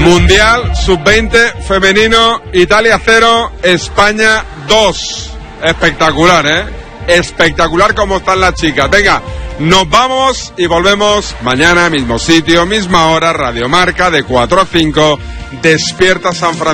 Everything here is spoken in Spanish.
Mundial Sub-20 femenino, Italia 0, España 2. Espectacular, ¿eh? Espectacular como están las chicas. Venga, nos vamos y volvemos mañana, mismo sitio, misma hora, Radio Marca, de 4 a 5, Despierta San Francisco.